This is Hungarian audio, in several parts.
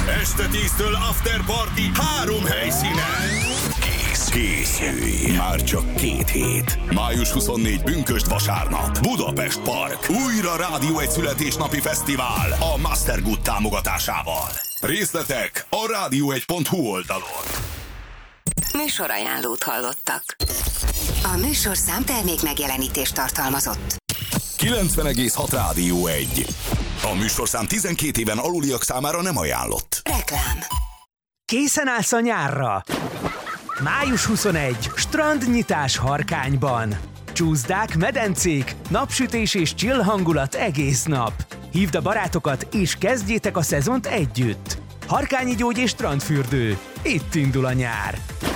Este 10-től After Party 3 helyszínen. Készülj! Már csak 2 hét. Május 24 pünkösd vasárnap. Budapest Park. Újra Rádió 1 születésnapi fesztivál a Master Good támogatásával. Részletek a radio1.hu oldalon. Műsorajánlót hallottak. A műsorszám termék megjelenítést tartalmazott. 90,6 Rádió 1. A műsorszám 12 éven aluliak számára nem ajánlott. Reklám. Készen állsz a nyárra? Május 21. Strandnyitás Harkányban. Csúszdák, medencék, napsütés és chill hangulat egész nap. Hívd a barátokat és kezdjétek a szezont együtt. Harkányi gyógy és strandfürdő. Itt indul a nyár.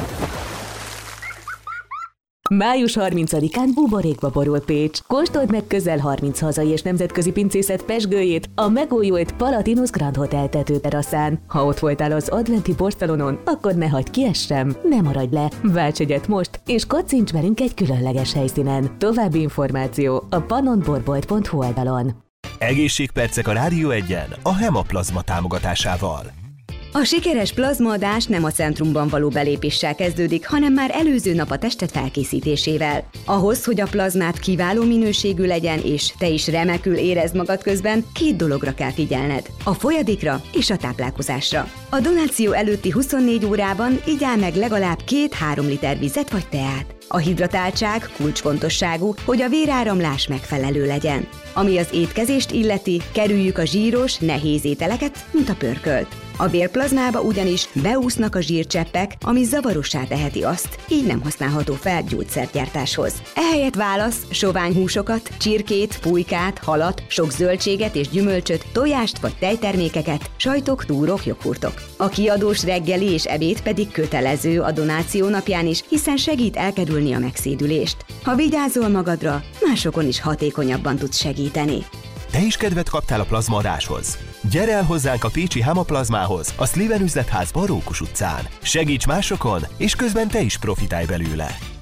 Május 30-án buborékba borul Pécs. Kóstold meg közel 30 hazai és nemzetközi pincészet pezsgőjét a megújult Palatinus Grand Hotel tetőteraszán. Ha ott voltál az adventi porszalonon, akkor ne hagyd ki ezt sem, ne maradj le. Válts egyet most, és kaccints velünk egy különleges helyszínen. További információ a pannonborbolt.hu oldalon. Egészségpercek a Rádió 1-en a Hemaplazma támogatásával. A sikeres plazmaadás nem a centrumban való belépéssel kezdődik, hanem már előző nap a tested felkészítésével. Ahhoz, hogy a plazmát kiváló minőségű legyen, és te is remekül érezd magad közben, 2 dologra kell figyelned. A folyadékra és a táplálkozásra. A donáció előtti 24 órában igyál meg legalább 2-3 liter vizet vagy teát. A hidratáltság kulcsfontosságú, hogy a véráramlás megfelelő legyen. Ami az étkezést illeti, kerüljük a zsíros, nehéz ételeket, mint a pörkölt. A vérplazmába ugyanis beúsznak a zsírcseppek, ami zavarossá teheti azt, így nem használható fel gyógyszergyártáshoz. Ehelyett válasz sovány húsokat, csirkét, pulykát, halat, sok zöldséget és gyümölcsöt, tojást vagy tejtermékeket, sajtok, túrok, joghurtok. A kiadós reggeli és ebéd pedig kötelező a donáció napján is, hiszen segít elkerülni a megszédülést. Ha vigyázol magadra, másokon is hatékonyabban tudsz segíteni. Te is kedvet kaptál a plazmaadáshoz? Gyere el hozzánk a pécsi Hemaplazmához, a Sliven üzletházban Rókus utcán. Segíts másokon, és közben te is profitálj belőle.